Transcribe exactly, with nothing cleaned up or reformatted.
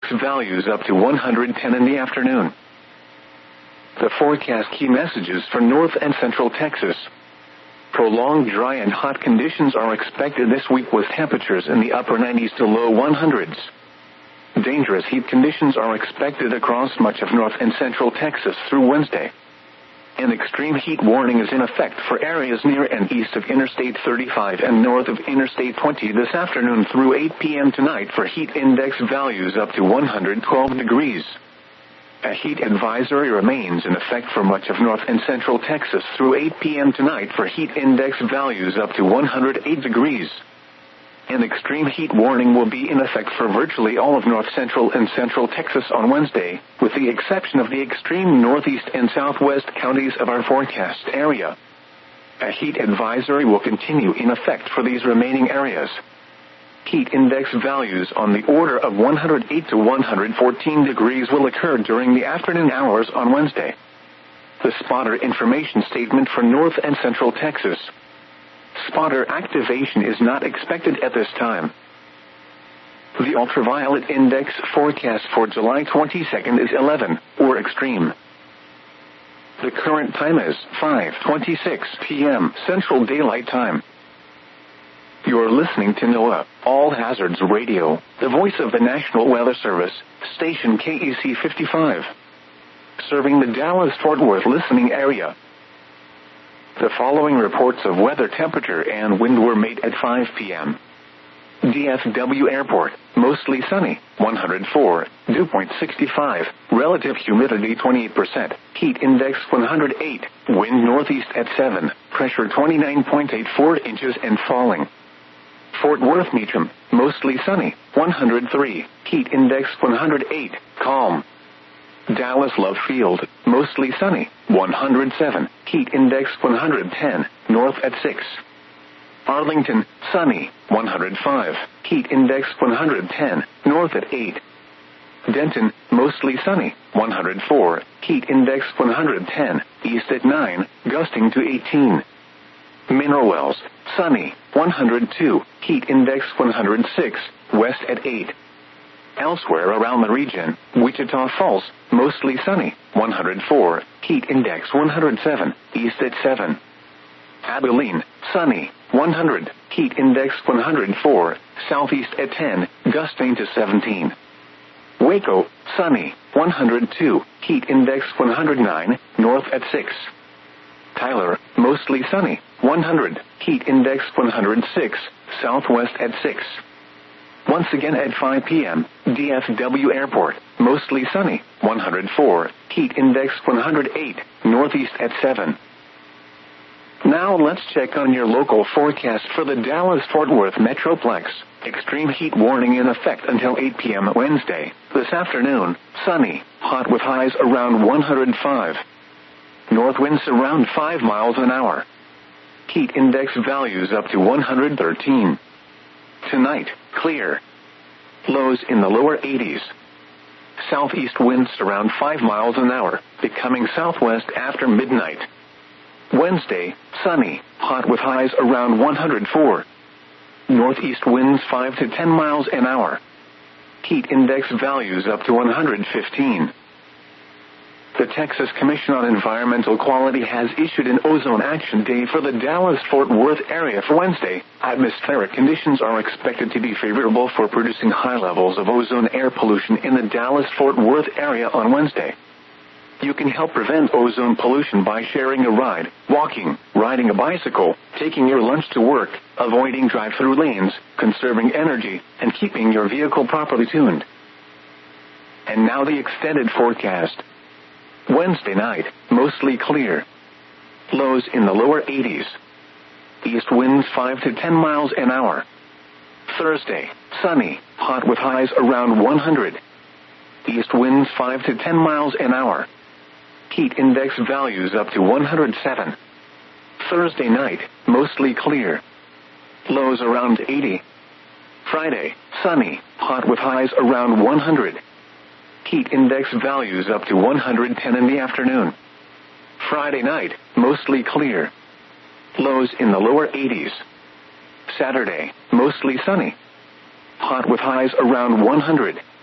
values up to one hundred ten in the afternoon. The forecast key messages for North and Central Texas. Prolonged dry and hot conditions are expected this week with temperatures in the upper nineties to low hundreds. Dangerous heat conditions are expected across much of North and Central Texas through Wednesday. An extreme heat warning is in effect for areas near and east of Interstate thirty-five and north of Interstate twenty this afternoon through eight p.m. tonight for heat index values up to one hundred twelve degrees. A heat advisory remains in effect for much of North and Central Texas through eight p.m. tonight for heat index values up to one hundred eight degrees. An extreme heat warning will be in effect for virtually all of North Central and Central Texas on Wednesday, with the exception of the extreme northeast and southwest counties of our forecast area. A heat advisory will continue in effect for these remaining areas. Heat index values on the order of one hundred eight to one hundred fourteen degrees will occur during the afternoon hours on Wednesday. The spotter information statement for North and Central Texas. Spotter activation is not expected at this time. The ultraviolet index forecast for July twenty-second is eleven, or extreme. The current time is five twenty-six p.m. Central Daylight Time. You're listening to NOAA, All Hazards Radio, the voice of the National Weather Service, station K E C fifty-five. Serving the Dallas-Fort Worth listening area. The following reports of weather temperature and wind were made at five p.m. D F W Airport, mostly sunny, one hundred four, dew point sixty-five, relative humidity twenty-eight percent, heat index one hundred eight, wind northeast at seven, pressure twenty-nine point eight four inches and falling. Fort Worth Meacham, mostly sunny, one hundred three, heat index one hundred eight, calm. Dallas Love Field, mostly sunny, one hundred seven, heat index one hundred ten, north at six. Arlington, sunny, one hundred five, heat index one hundred ten, north at eight. Denton, mostly sunny, one hundred four, heat index one hundred ten, east at nine, gusting to eighteen. Mineral Wells, sunny, one hundred two, heat index one hundred six, west at eight. Elsewhere around the region, Wichita Falls, mostly sunny, one hundred four, heat index one hundred seven, east at seven. Abilene, sunny, one hundred, heat index one hundred four, southeast at ten, gusting to seventeen. Waco, sunny, one hundred two, heat index one hundred nine, north at six. Tyler, mostly sunny, one hundred, heat index one hundred six, southwest at six. Once again at five p.m., D F W Airport, mostly sunny, one hundred four, heat index one hundred eight, northeast at seven. Now let's check on your local forecast for the Dallas-Fort Worth Metroplex. Extreme heat warning in effect until eight p.m. Wednesday. This afternoon, sunny, hot with highs around one hundred five. North winds around five miles an hour. Heat index values up to one hundred thirteen. Tonight, clear. Lows in the lower eighties. Southeast winds around five miles an hour, becoming southwest after midnight. Wednesday, sunny, hot with highs around one hundred four. Northeast winds five to ten miles an hour. Heat index values up to one hundred fifteen. The Texas Commission on Environmental Quality has issued an ozone action day for the Dallas-Fort Worth area for Wednesday. Atmospheric conditions are expected to be favorable for producing high levels of ozone air pollution in the Dallas-Fort Worth area on Wednesday. You can help prevent ozone pollution by sharing a ride, walking, riding a bicycle, taking your lunch to work, avoiding drive-through lanes, conserving energy, and keeping your vehicle properly tuned. And now the extended forecast. Wednesday night, mostly clear. Lows in the lower eighties. East winds five to ten miles an hour. Thursday, sunny, hot with highs around one hundred. East winds five to ten miles an hour. Heat index values up to one hundred seven. Thursday night, mostly clear. Lows around eighty. Friday, sunny, hot with highs around one hundred. Heat index values up to one hundred ten in the afternoon. Friday night, mostly clear. Lows in the lower eighties. Saturday, mostly sunny. Hot with highs around one hundred.